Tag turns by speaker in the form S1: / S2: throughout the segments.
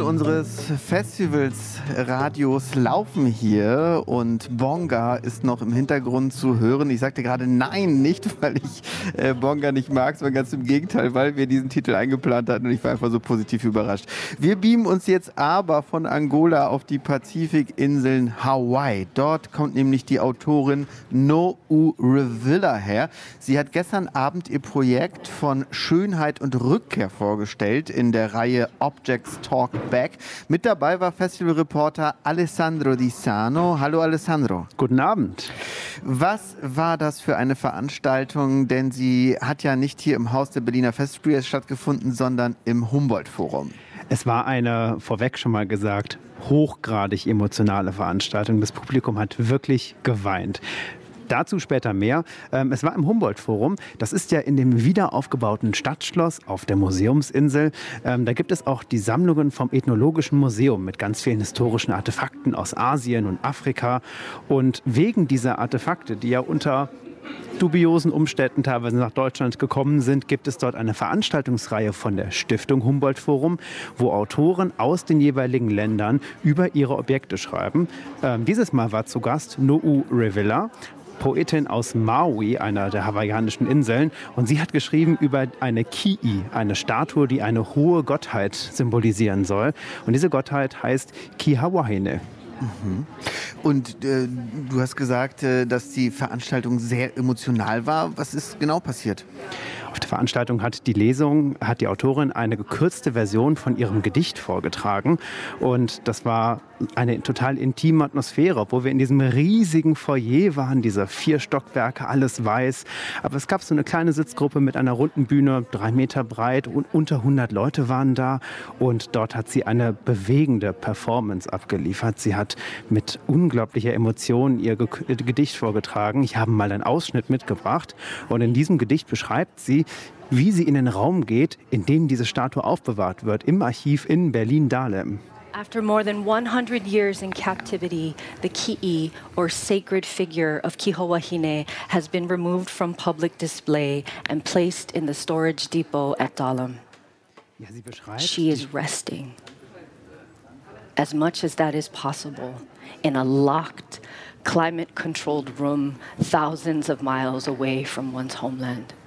S1: unseres Festivals-Radios laufen hier und Bonga ist noch im Hintergrund zu hören. Ich sagte gerade nein, nicht weil ich Bonga nicht mag, sondern ganz im Gegenteil, weil wir diesen Titel eingeplant hatten und ich war einfach so positiv überrascht. Wir beamen uns jetzt aber von Angola auf die Pazifikinseln Hawaii. Dort kommt nämlich die Autorin No'u Revilla her. Sie hat gestern Abend ihr Projekt von Schönheit und Rückkehr vorgestellt in der Reihe Objects Talk Back. Mit dabei war Festivalreporter Alessandro Di Sano. Hallo Alessandro.
S2: Guten Abend.
S1: Was war das für eine Veranstaltung? Denn sie hat ja nicht hier im Haus der Berliner Festspiele stattgefunden, sondern im Humboldt-Forum.
S2: Es war eine, vorweg schon mal gesagt, hochgradig emotionale Veranstaltung. Das Publikum hat wirklich geweint. Dazu später mehr. Es war im Humboldt-Forum. Das ist ja in dem wiederaufgebauten Stadtschloss auf der Museumsinsel. Da gibt es auch die Sammlungen vom Ethnologischen Museum mit ganz vielen historischen Artefakten aus Asien und Afrika. Und wegen dieser Artefakte, die ja unter dubiosen Umständen teilweise nach Deutschland gekommen sind, gibt es dort eine Veranstaltungsreihe von der Stiftung Humboldt-Forum, wo Autoren aus den jeweiligen Ländern über ihre Objekte schreiben. Dieses Mal war zu Gast No'u Revilla, Poetin aus Maui, einer der hawaiianischen Inseln. Und sie hat geschrieben über eine Ki'i, eine Statue, die eine hohe Gottheit symbolisieren soll. Und diese Gottheit heißt Kiha-Wahine.
S1: Mhm. Und du hast gesagt, dass die Veranstaltung sehr emotional war. Was ist genau passiert?
S2: Auf der Veranstaltung hat die Autorin eine gekürzte Version von ihrem Gedicht vorgetragen. Und das war eine total intime Atmosphäre, obwohl wir in diesem riesigen Foyer waren, diese 4 Stockwerke, alles weiß. Aber es gab so eine kleine Sitzgruppe mit einer runden Bühne, 3 Meter breit und unter 100 Leute waren da. Und dort hat sie eine bewegende Performance abgeliefert. Sie hat mit unglaublicher Emotion ihr Gedicht vorgetragen. Ich habe mal einen Ausschnitt mitgebracht. Und in diesem Gedicht beschreibt sie, wie sie in den Raum geht, in dem diese Statue aufbewahrt wird, im Archiv in Berlin-Dahlem.
S3: After more than 100 years in captivity, the ki'i, or sacred figure of Kiho-Wahine, has been removed from public display and placed in the storage depot at Dahlem.
S2: Ja, sie beschreibt,
S3: she is resting, as much as that is possible, in a locked, climate-controlled room thousands of miles away from one's homeland.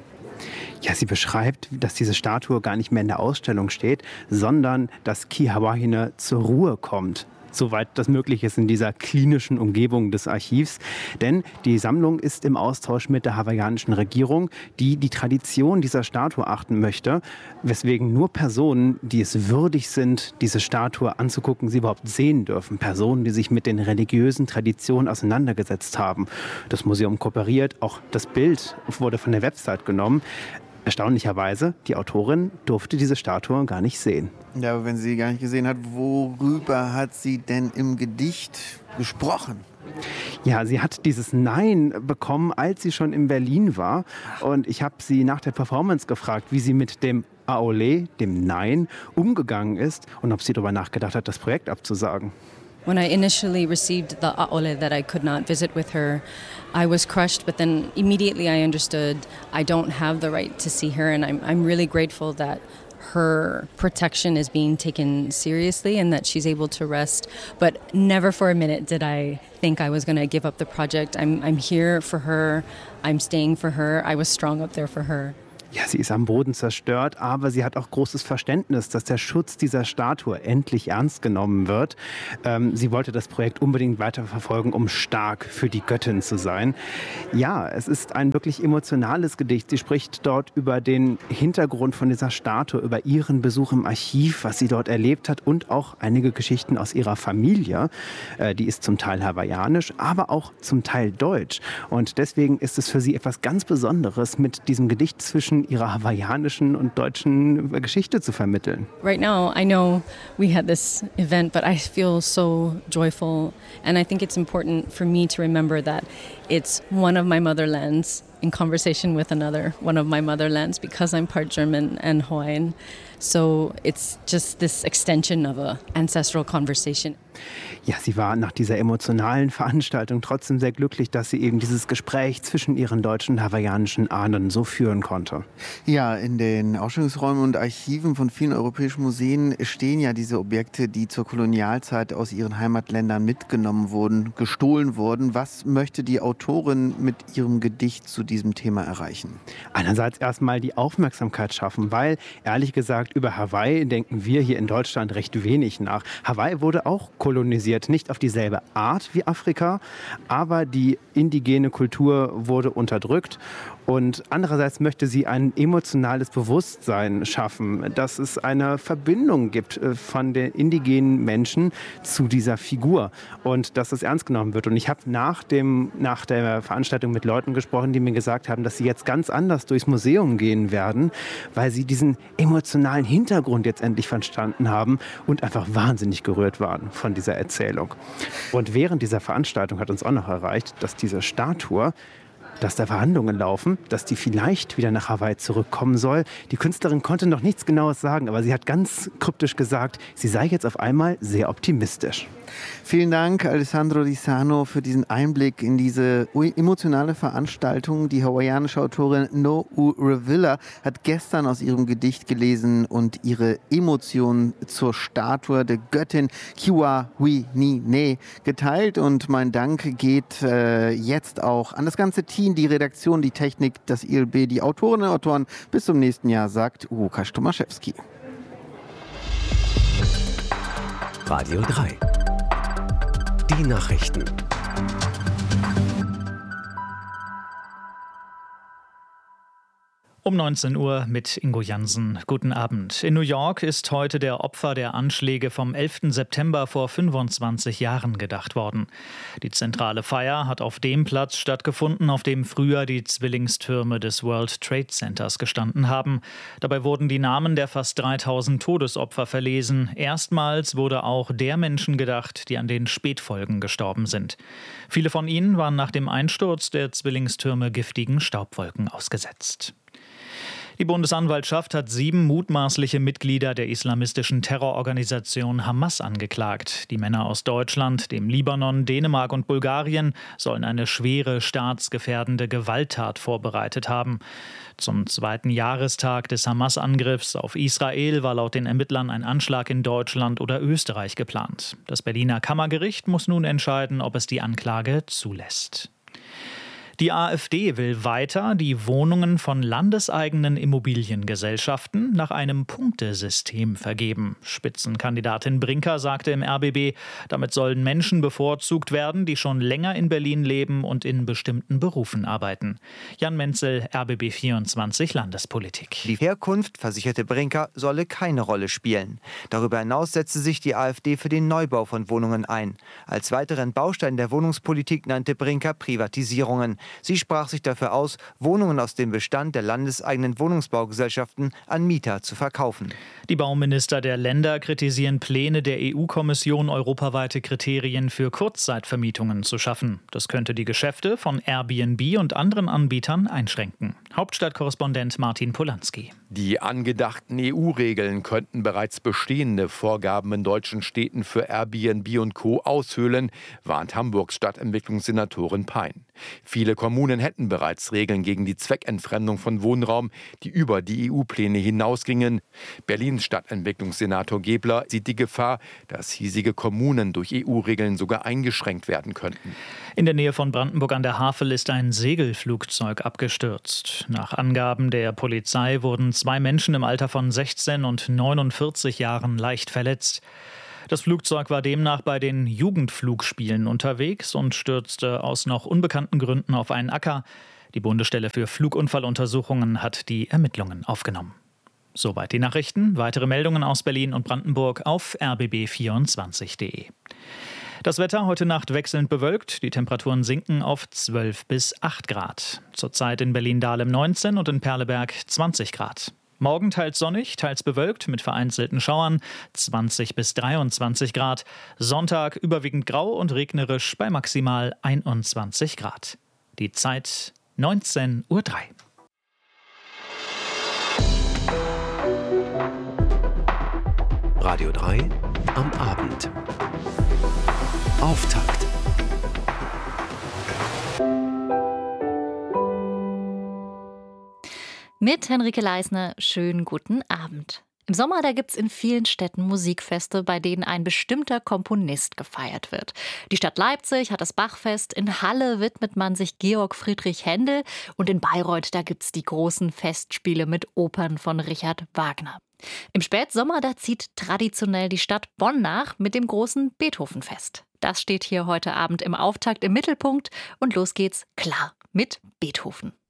S2: Ja, sie beschreibt, dass diese Statue gar nicht mehr in der Ausstellung steht, sondern dass Kiha-Wahine zur Ruhe kommt. Soweit das möglich ist in dieser klinischen Umgebung des Archivs. Denn die Sammlung ist im Austausch mit der hawaiianischen Regierung, die die Tradition dieser Statue achten möchte, weswegen nur Personen, die es würdig sind, diese Statue anzugucken, sie überhaupt sehen dürfen. Personen, die sich mit den religiösen Traditionen auseinandergesetzt haben. Das Museum kooperiert, auch das Bild wurde von der Website genommen. Erstaunlicherweise, die Autorin durfte diese Statue gar nicht sehen.
S1: Ja, aber wenn sie gar nicht gesehen hat, worüber hat sie denn im Gedicht gesprochen?
S2: Ja, sie hat dieses Nein bekommen, als sie schon in Berlin war. Und ich habe sie nach der Performance gefragt, wie sie mit dem Aole, dem Nein, umgegangen ist und ob sie darüber nachgedacht hat, das Projekt abzusagen.
S4: When I initially received the aole that I could not visit with her, I was crushed, but then immediately I understood I don't have the right to see her, and I'm really grateful that her protection is being taken seriously and that she's able to rest. But never for a minute did I think I was going to give up the project. I'm here for her. I'm staying for her. I was strong up there for her.
S2: Ja, sie ist am Boden zerstört, aber sie hat auch großes Verständnis, dass der Schutz dieser Statue endlich ernst genommen wird. Sie wollte das Projekt unbedingt weiterverfolgen, um stark für die Göttin zu sein. Ja, es ist ein wirklich emotionales Gedicht. Sie spricht dort über den Hintergrund von dieser Statue, über ihren Besuch im Archiv, was sie dort erlebt hat und auch einige Geschichten aus ihrer Familie. Die ist zum Teil hawaiianisch, aber auch zum Teil deutsch. Und deswegen ist es für sie etwas ganz Besonderes, mit diesem Gedicht zwischen ihrer hawaiianischen und deutschen Geschichte zu vermitteln.
S4: Right now, I know we had this event, but I feel so joyful. And I think it's important for me to remember that it's one of my motherlands in conversation with one of my motherlands, because I'm part German and Hawaiian. So it's just this extension of a ancestral conversation.
S2: Ja, sie war nach dieser emotionalen Veranstaltung trotzdem sehr glücklich, dass sie eben dieses Gespräch zwischen ihren deutschen und hawaiianischen Ahnen so führen konnte.
S1: Ja, in den Ausstellungsräumen und Archiven von vielen europäischen Museen stehen ja diese Objekte, die zur Kolonialzeit aus ihren Heimatländern mitgenommen wurden, gestohlen wurden. Was möchte die Autorin mit ihrem Gedicht zu diesem Thema erreichen?
S2: Einerseits erstmal die Aufmerksamkeit schaffen, weil, ehrlich gesagt, über Hawaii denken wir hier in Deutschland recht wenig nach. Hawaii wurde auch kolonisiert, nicht auf dieselbe Art wie Afrika, aber die indigene Kultur wurde unterdrückt. Und andererseits möchte sie ein emotionales Bewusstsein schaffen, dass es eine Verbindung gibt von den indigenen Menschen zu dieser Figur und dass es ernst genommen wird. Und ich habe nach der Veranstaltung mit Leuten gesprochen, die mir gesagt haben, dass sie jetzt ganz anders durchs Museum gehen werden, weil sie diesen emotionalen Hintergrund jetzt endlich verstanden haben und einfach wahnsinnig gerührt waren von dieser Erzählung. Und während dieser Veranstaltung hat uns auch noch erreicht, dass diese Statue, dass da Verhandlungen laufen, dass die vielleicht wieder nach Hawaii zurückkommen soll. Die Künstlerin konnte noch nichts Genaues sagen, aber sie hat ganz kryptisch gesagt, sie sei jetzt auf einmal sehr optimistisch.
S1: Vielen Dank, Alessandro Di Sano, für diesen Einblick in diese emotionale Veranstaltung. Die hawaiianische Autorin No'u Revilla hat gestern aus ihrem Gedicht gelesen und ihre Emotionen zur Statue der Göttin Kiwawinine geteilt. Und mein Dank geht jetzt auch an das ganze Team, die Redaktion, die Technik, das ILB, die Autorinnen und Autoren. Bis zum nächsten Jahr, sagt Łukasz Tomaszewski.
S5: Radio 3. Die Nachrichten.
S6: Um 19 Uhr mit Ingo Jansen. Guten Abend. In New York ist heute der Opfer der Anschläge vom 11. September vor 25 Jahren gedacht worden. Die zentrale Feier hat auf dem Platz stattgefunden, auf dem früher die Zwillingstürme des World Trade Centers gestanden haben. Dabei wurden die Namen der fast 3000 Todesopfer verlesen. Erstmals wurde auch der Menschen gedacht, die an den Spätfolgen gestorben sind. Viele von ihnen waren nach dem Einsturz der Zwillingstürme giftigen Staubwolken ausgesetzt. Die Bundesanwaltschaft hat 7 mutmaßliche Mitglieder der islamistischen Terrororganisation Hamas angeklagt. Die Männer aus Deutschland, dem Libanon, Dänemark und Bulgarien sollen eine schwere staatsgefährdende Gewalttat vorbereitet haben. Zum 2. Jahrestag des Hamas-Angriffs auf Israel war laut den Ermittlern ein Anschlag in Deutschland oder Österreich geplant. Das Berliner Kammergericht muss nun entscheiden, ob es die Anklage zulässt. Die AfD will weiter die Wohnungen von landeseigenen Immobiliengesellschaften nach einem Punktesystem vergeben. Spitzenkandidatin Brinker sagte im RBB, damit sollen Menschen bevorzugt werden, die schon länger in Berlin leben und in bestimmten Berufen arbeiten. Jan Menzel, RBB 24 Landespolitik.
S7: Die Herkunft, versicherte Brinker, solle keine Rolle spielen. Darüber hinaus setzte sich die AfD für den Neubau von Wohnungen ein. Als weiteren Baustein der Wohnungspolitik nannte Brinker Privatisierungen. Sie sprach sich dafür aus, Wohnungen aus dem Bestand der landeseigenen Wohnungsbaugesellschaften an Mieter zu verkaufen.
S6: Die Bauminister der Länder kritisieren Pläne der EU-Kommission, europaweite Kriterien für Kurzzeitvermietungen zu schaffen. Das könnte die Geschäfte von Airbnb und anderen Anbietern einschränken. Hauptstadtkorrespondent Martin Polanski.
S8: Die angedachten EU-Regeln könnten bereits bestehende Vorgaben in deutschen Städten für Airbnb und Co. aushöhlen, warnt Hamburgs Stadtentwicklungssenatorin Pein. Viele Kommunen hätten bereits Regeln gegen die Zweckentfremdung von Wohnraum, die über die EU-Pläne hinausgingen. Berlins Stadtentwicklungssenator Gebler sieht die Gefahr, dass hiesige Kommunen durch EU-Regeln sogar eingeschränkt werden könnten.
S6: In der Nähe von Brandenburg an der Havel ist ein Segelflugzeug abgestürzt. Nach Angaben der Polizei wurden 2 Menschen im Alter von 16 und 49 Jahren leicht verletzt. Das Flugzeug war demnach bei den Jugendflugspielen unterwegs und stürzte aus noch unbekannten Gründen auf einen Acker. Die Bundesstelle für Flugunfalluntersuchungen hat die Ermittlungen aufgenommen. Soweit die Nachrichten. Weitere Meldungen aus Berlin und Brandenburg auf rbb24.de. Das Wetter heute Nacht wechselnd bewölkt. Die Temperaturen sinken auf 12 bis 8 Grad. Zurzeit in Berlin-Dahlem 19 und in Perleberg 20 Grad. Morgen teils sonnig, teils bewölkt mit vereinzelten Schauern, 20 bis 23 Grad. Sonntag überwiegend grau und regnerisch bei maximal 21 Grad. Die Zeit 19:03 Uhr.
S5: Radio 3 am Abend. Auftakt.
S9: Mit Henrike Leisner, schönen guten Abend. Im Sommer, da gibt's in vielen Städten Musikfeste, bei denen ein bestimmter Komponist gefeiert wird. Die Stadt Leipzig hat das Bachfest, in Halle widmet man sich Georg Friedrich Händel und in Bayreuth, da gibt's die großen Festspiele mit Opern von Richard Wagner. Im Spätsommer, da zieht traditionell die Stadt Bonn nach mit dem großen Beethovenfest. Das steht hier heute Abend im Auftakt im Mittelpunkt und los geht's, klar, mit Beethoven.